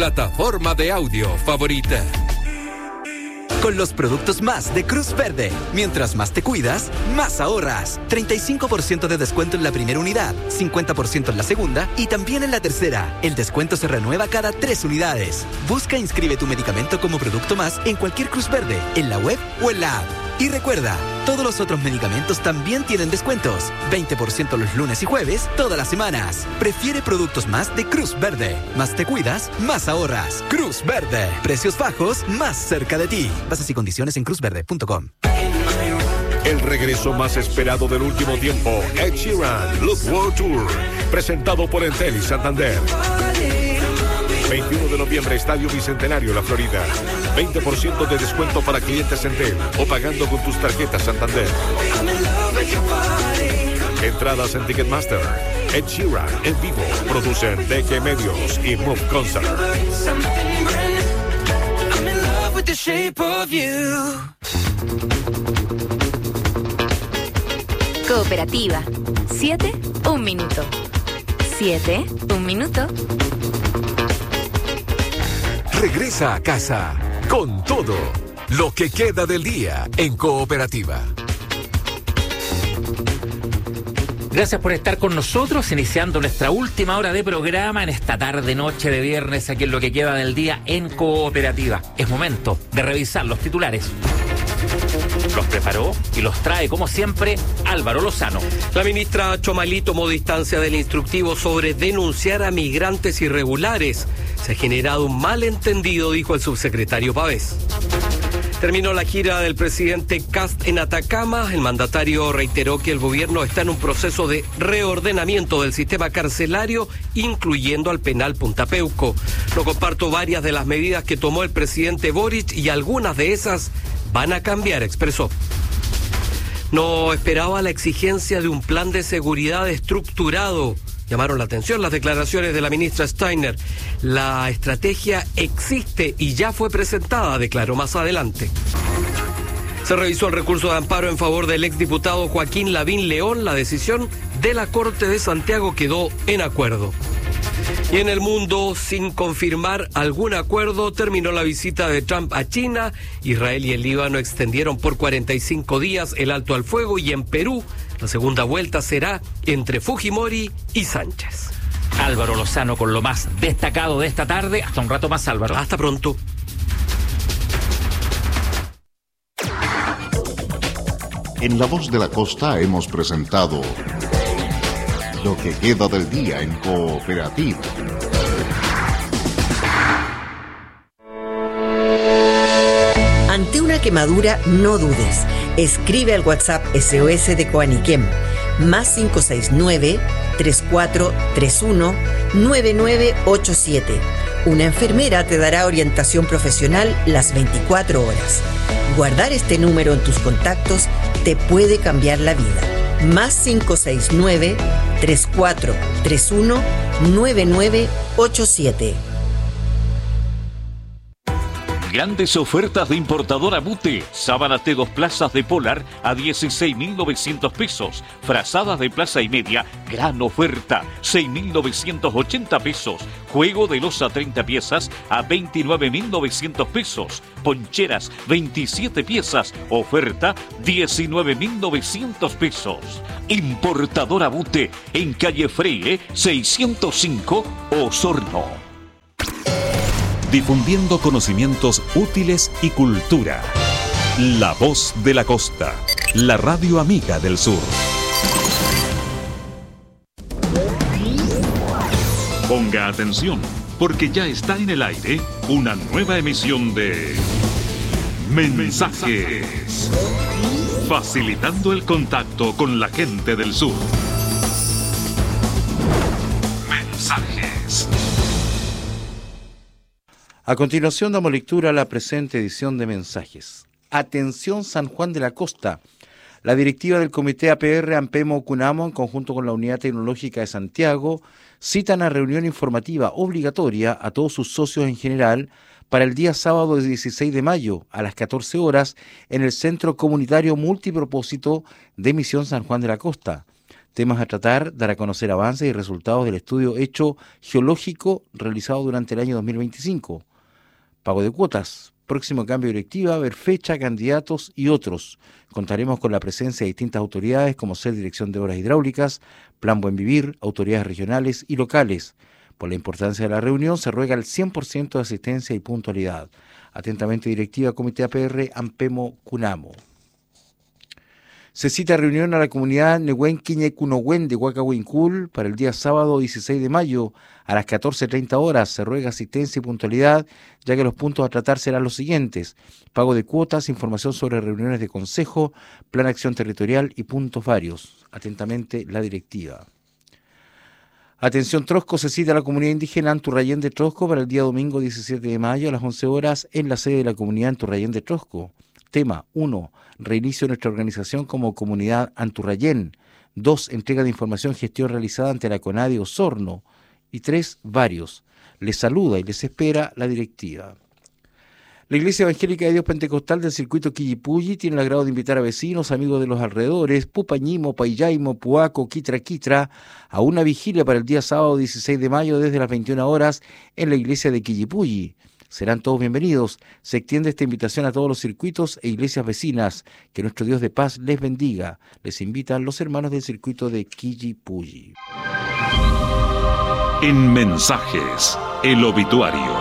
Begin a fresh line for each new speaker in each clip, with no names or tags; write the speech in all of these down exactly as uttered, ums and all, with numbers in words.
Plataforma de audio favorita.
Con los productos más de Cruz Verde. Mientras más te cuidas, más ahorras. treinta y cinco por ciento de descuento en la primera unidad, cincuenta por ciento en la segunda y también en la tercera. El descuento se renueva cada tres unidades. Busca e inscribe tu medicamento como producto más en cualquier Cruz Verde, en la web o en la app. Y recuerda, todos los otros medicamentos también tienen descuentos. veinte por ciento los lunes y jueves, todas las semanas. Prefiere productos más de Cruz Verde. Más te cuidas, más ahorras. Cruz Verde. Precios bajos, más cerca de ti. Bases y condiciones en cruz verde punto com.
El regreso más esperado del último tiempo, Ed Sheeran, Look World Tour, presentado por Entel y Santander. veintiuno de noviembre, Estadio Bicentenario, La Florida. veinte por ciento de descuento para clientes Entel o pagando con tus tarjetas Santander. Entradas en Ticketmaster. Ed Sheeran en vivo. Producen D G Medios y Move Concert.
Cooperativa. Siete, un minuto. Siete, un minuto.
Regresa a casa con todo lo que queda del día en Cooperativa.
Gracias por estar con nosotros, iniciando nuestra última hora de programa en esta tarde, noche de viernes, aquí en lo que queda del día en Cooperativa. Es momento de revisar los titulares. Los preparó y los trae, como siempre, Álvaro Lozano.
La ministra Chomalí tomó distancia del instructivo sobre denunciar a migrantes irregulares. Se ha generado un malentendido, dijo el subsecretario Pavés. Terminó la gira del presidente Kast en Atacama. El mandatario reiteró que el gobierno está en un proceso de reordenamiento del sistema carcelario, incluyendo al penal Punta Peuco. No comparto varias de las medidas que tomó el presidente Boric y algunas de esas van a cambiar, expresó. No esperaba la exigencia de un plan de seguridad estructurado. Llamaron la atención las declaraciones de la ministra Steiner. La estrategia existe y ya fue presentada, declaró más adelante. Se revisó el recurso de amparo en favor del exdiputado Joaquín Lavín León. La decisión de la Corte de Santiago quedó en acuerdo. Y en el mundo, sin confirmar algún acuerdo, terminó la visita de Trump a China. Israel y el Líbano extendieron por cuarenta y cinco días el alto al fuego, y en Perú la segunda vuelta será entre Fujimori y Sánchez.
Álvaro Lozano con lo más destacado de esta tarde. Hasta un rato más, Álvaro.
Hasta pronto.
En La Voz de la Costa hemos presentado Lo que queda del día en Cooperativa.
Ante una quemadura, no dudes. Escribe al WhatsApp S O S de Coaniquem, más cinco seis nueve, tres cuatro tres uno, nueve nueve ocho siete. Una enfermera te dará orientación profesional las veinticuatro horas. Guardar este número en tus contactos te puede cambiar la vida. Más cinco seis nueve, tres cuatro tres uno, nueve nueve ocho siete.
Grandes ofertas de importadora Bute. Sábanas de dos plazas de Polar a dieciséis mil novecientos pesos. Frazadas de plaza y media, gran oferta, seis mil novecientos ochenta pesos. Juego de loza treinta piezas a veintinueve mil novecientos pesos. Poncheras veintisiete piezas, oferta diecinueve mil novecientos pesos. Importadora Bute en calle Freire seiscientos cinco, Osorno.
Difundiendo conocimientos útiles y cultura. La Voz de la Costa, la radio amiga del sur. Ponga atención, porque ya está en el aire una nueva emisión de Mensajes, facilitando el contacto con la gente del sur. Mensajes.
A continuación damos lectura a la presente edición de Mensajes. Atención San Juan de la Costa. La directiva del Comité A P R Ampemo Cunamo, en conjunto con la Unidad Tecnológica de Santiago, citan a reunión informativa obligatoria a todos sus socios en general para el día sábado dieciséis de mayo a las catorce horas en el Centro Comunitario Multipropósito de Misión San Juan de la Costa. Temas a tratar: dar a conocer avances y resultados del estudio hecho geológico realizado durante el año dos mil veinticinco. Pago de cuotas, próximo cambio de directiva, ver fecha, candidatos y otros. Contaremos con la presencia de distintas autoridades como ser Dirección de Obras Hidráulicas, Plan Buen Vivir, autoridades regionales y locales. Por la importancia de la reunión se ruega el cien por ciento de asistencia y puntualidad. Atentamente, directiva Comité A P R Ampemo Cunamo. Se cita reunión a la comunidad Nehuenquiñe-Cunohuen de Huacahuincul para el día sábado dieciséis de mayo a las catorce treinta horas. Se ruega asistencia y puntualidad, ya que los puntos a tratar serán los siguientes: pago de cuotas, información sobre reuniones de consejo, plan de acción territorial y puntos varios. Atentamente, la directiva. Atención Trosco, se cita a la comunidad indígena Anturrayén de Trosco para el día domingo diecisiete de mayo a las once horas en la sede de la comunidad Anturrayén de Trosco. Tema: uno. Reinicio de nuestra organización como comunidad Anturrayén. dos. Entrega de información gestión realizada ante la CONADI Osorno. Y tres. Varios. Les saluda y les espera la directiva. La Iglesia Evangélica de Dios Pentecostal del circuito Quillipulli tiene el agrado de invitar a vecinos, amigos de los alrededores, Pupañimo, Paillaimo, Puaco, Quitra, Quitra, a una vigilia para el día sábado dieciséis de mayo desde las veintiuna horas en la iglesia de Quillipulli. Serán todos bienvenidos. Se extiende esta invitación a todos los circuitos e iglesias vecinas. Que nuestro Dios de paz les bendiga. Les invitan los hermanos del circuito de Quillipulli.
En Mensajes, el obituario.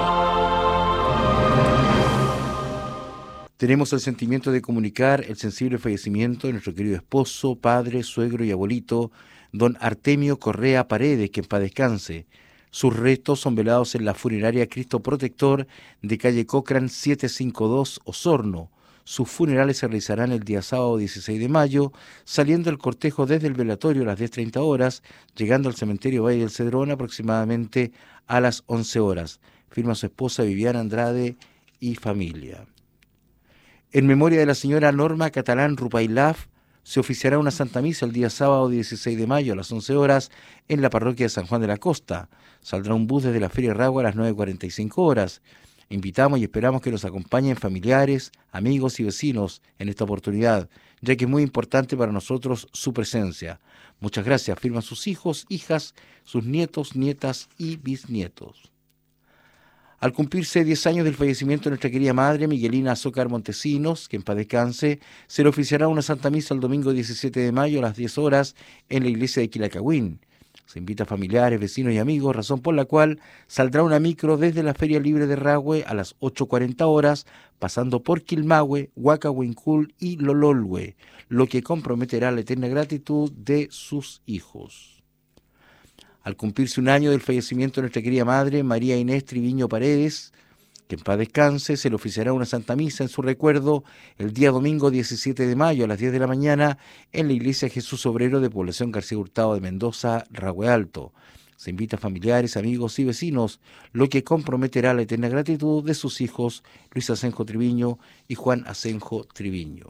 Tenemos el sentimiento de comunicar el sensible fallecimiento de nuestro querido esposo, padre, suegro y abuelito, don Artemio Correa Paredes, que en paz descanse. Sus restos son velados en la funeraria Cristo Protector de calle Cochrane setecientos cincuenta y dos, Osorno. Sus funerales se realizarán el día sábado dieciséis de mayo, saliendo el cortejo desde el velatorio a las diez treinta horas, llegando al cementerio Valle del Cedrón aproximadamente a las once horas. Firma su esposa Viviana Andrade y familia. En memoria de la señora Norma Catalán Rupailaf, se oficiará una Santa Misa el día sábado dieciséis de mayo a las once horas en la parroquia de San Juan de la Costa. Saldrá un bus desde la Feria Ragua a las nueve cuarenta y cinco horas. Invitamos y esperamos que nos acompañen familiares, amigos y vecinos en esta oportunidad, ya que es muy importante para nosotros su presencia. Muchas gracias. Firman sus hijos, hijas, sus nietos, nietas y bisnietos. Al cumplirse diez años del fallecimiento de nuestra querida madre, Miguelina Azócar Montesinos, que en paz descanse, se le oficiará una Santa Misa el domingo diecisiete de mayo a las diez horas en la iglesia de Quilacahuín. Se invita a familiares, vecinos y amigos, razón por la cual saldrá una micro desde la Feria Libre de Rahue a las ocho cuarenta horas, pasando por Quilmahue, Huacahuincul y Lololhue, lo que comprometerá la eterna gratitud de sus hijos. Al cumplirse un año del fallecimiento de nuestra querida madre, María Inés Triviño Paredes, que en paz descanse, se le oficiará una Santa Misa en su recuerdo el día domingo diecisiete de mayo a las diez de la mañana en la iglesia Jesús Obrero de Población García Hurtado de Mendoza, Rahue Alto. Se invita a familiares, amigos y vecinos, lo que comprometerá la eterna gratitud de sus hijos Luis Asenjo Triviño y Juan Asenjo Triviño.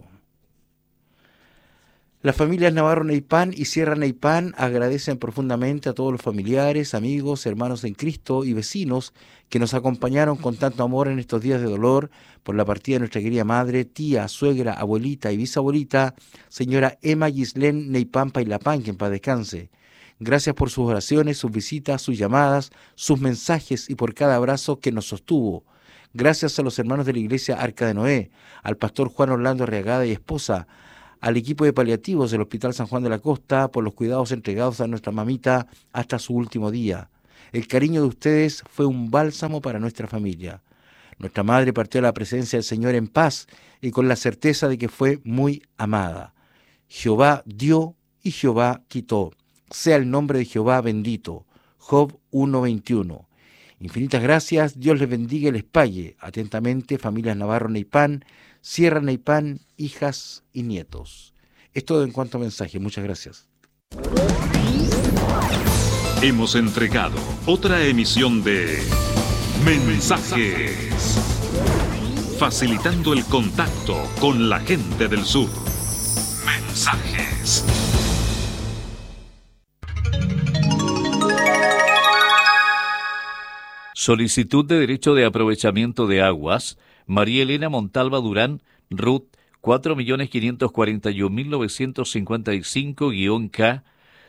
Las familias Navarro Neipán y Sierra Neipán agradecen profundamente a todos los familiares, amigos, hermanos en Cristo y vecinos que nos acompañaron con tanto amor en estos días de dolor por la partida de nuestra querida madre, tía, suegra, abuelita y bisabuelita, señora Emma Gislén Neipán Pailapán, que en paz descanse. Gracias por sus oraciones, sus visitas, sus llamadas, sus mensajes y por cada abrazo que nos sostuvo. Gracias a los hermanos de la iglesia Arca de Noé, al pastor Juan Orlando Arriagada y esposa, al equipo de paliativos del Hospital San Juan de la Costa por los cuidados entregados a nuestra mamita hasta su último día. El cariño de ustedes fue un bálsamo para nuestra familia. Nuestra madre partió a la presencia del Señor en paz y con la certeza de que fue muy amada. Jehová dio y Jehová quitó. Sea el nombre de Jehová bendito. Job uno veintiuno. Infinitas gracias, Dios les bendiga y les pague. Atentamente, familias Navarro Neipán, Sierra Neipán, hijas y nietos. Es todo en cuanto a mensaje. Muchas gracias.
Hemos entregado otra emisión de Mensajes, facilitando el contacto con la gente del sur. Mensajes.
Solicitud de derecho de aprovechamiento de aguas. María Elena Montalva Durán, R U T cuatro millones quinientos cuarenta y un mil novecientos cincuenta y cinco K,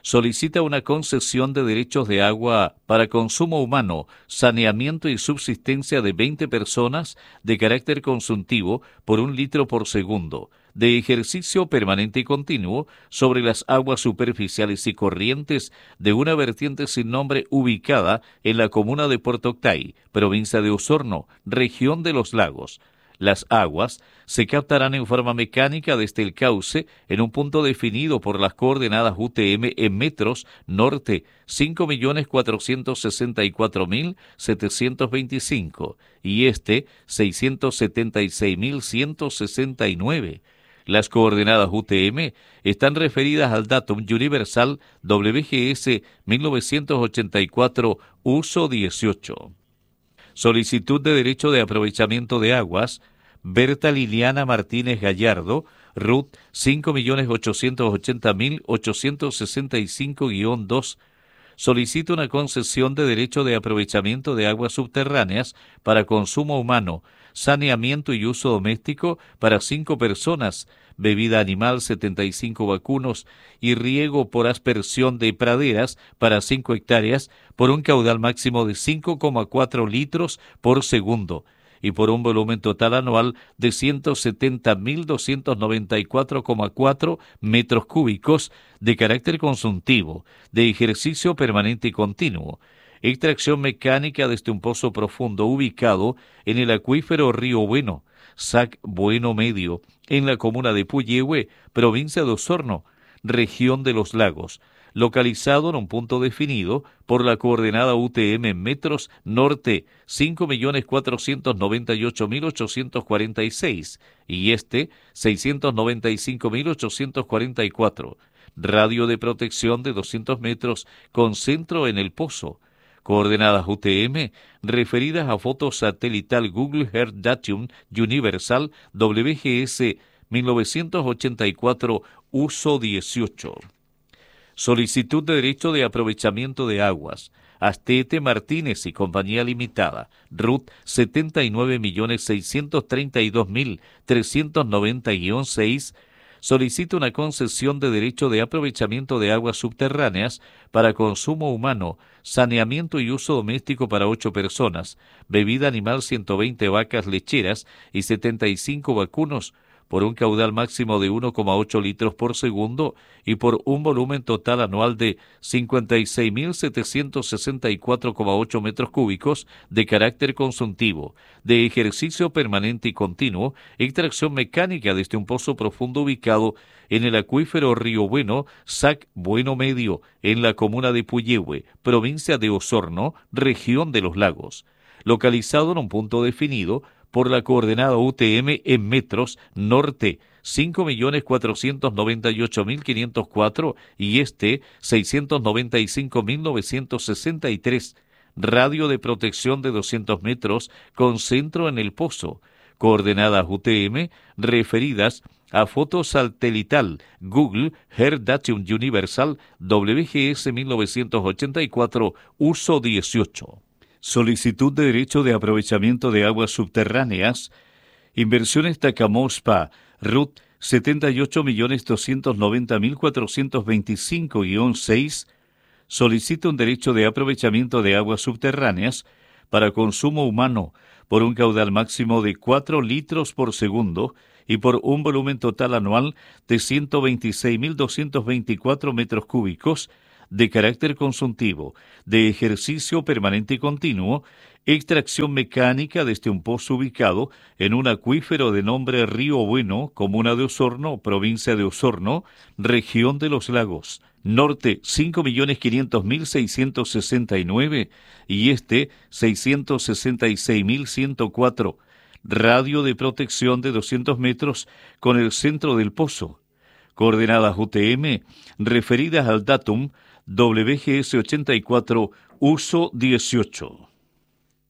solicita una concesión de derechos de agua para consumo humano, saneamiento y subsistencia de veinte personas de carácter consultivo por un litro por segundo, de ejercicio permanente y continuo sobre las aguas superficiales y corrientes de una vertiente sin nombre ubicada en la comuna de Puerto Octay, provincia de Osorno, región de los lagos. Las aguas se captarán en forma mecánica desde el cauce en un punto definido por las coordenadas U T M en metros norte cinco millones cuatrocientos sesenta y cuatro mil setecientos veinticinco y este seiscientos setenta y seis mil ciento sesenta y nueve. Las coordenadas U T M están referidas al datum universal W G S mil novecientos ochenta y cuatro, uso dieciocho. Solicitud de derecho de aprovechamiento de aguas, Berta Liliana Martínez Gallardo, R U T cinco millones ochocientos ochenta mil ochocientos sesenta y cinco guión dos, solicita una concesión de derecho de aprovechamiento de aguas subterráneas para consumo humano, saneamiento y uso doméstico para cinco personas, bebida animal setenta y cinco vacunos y riego por aspersión de praderas para cinco hectáreas por un caudal máximo de cinco coma cuatro litros por segundo y por un volumen total anual de ciento setenta mil doscientos noventa y cuatro coma cuatro metros cúbicos de carácter consultivo, de ejercicio permanente y continuo. Extracción mecánica desde un pozo profundo ubicado en el acuífero Río Bueno, S A C Bueno Medio, en la comuna de Puyehue, provincia de Osorno, región de los lagos, localizado en un punto definido por la coordenada U T M en metros norte cinco millones cuatrocientos noventa y ocho mil ochocientos cuarenta y seis y este seiscientos noventa y cinco mil ochocientos cuarenta y cuatro, radio de protección de doscientos metros con centro en el pozo. Coordenadas U T M referidas a foto satelital Google Earth Datum Universal W G S mil novecientos ochenta y cuatro, uso dieciocho. Solicitud de derecho de aprovechamiento de aguas, Astete Martínez y Compañía Limitada, R U T setenta y nueve millones seiscientos treinta y dos mil trescientos noventa guión seis, solicita una concesión de derecho de aprovechamiento de aguas subterráneas para consumo humano, saneamiento y uso doméstico para ocho personas, bebida animal ciento veinte vacas lecheras y setenta y cinco vacunos, por un caudal máximo de uno coma ocho litros por segundo y por un volumen total anual de cincuenta y seis mil setecientos sesenta y cuatro coma ocho metros cúbicos de carácter consultivo, de ejercicio permanente y continuo, extracción mecánica desde un pozo profundo ubicado en el acuífero Río Bueno, S A C Bueno Medio, en la comuna de Puyehue, provincia de Osorno, región de los lagos, localizado en un punto definido por la coordenada U T M en metros norte cinco millones cuatrocientos noventa y ocho mil quinientos cuatro y este seiscientos noventa y cinco mil novecientos sesenta y tres, radio de protección de doscientos metros con centro en el pozo, coordenadas U T M referidas a foto satelital Google Earth Datum Universal W G S mil novecientos ochenta y cuatro, uso dieciocho. Solicitud de derecho de aprovechamiento de aguas subterráneas, Inversiones Tacamospa, R U T setenta y ocho millones doscientos noventa mil cuatrocientos veinticinco guión seis, solicita un derecho de aprovechamiento de aguas subterráneas para consumo humano por un caudal máximo de cuatro litros por segundo y por un volumen total anual de ciento veintiséis mil doscientos veinticuatro metros cúbicos de carácter consultivo, de ejercicio permanente y continuo, extracción mecánica desde un pozo ubicado en un acuífero de nombre Río Bueno, comuna de Osorno, provincia de Osorno, región de los lagos, norte cinco millones quinientos mil seiscientos sesenta y nueve y este seiscientos sesenta y seis mil ciento cuatro, radio de protección de doscientos metros con el centro del pozo, coordenadas U T M referidas al datum W G S ochenta y cuatro, uso dieciocho.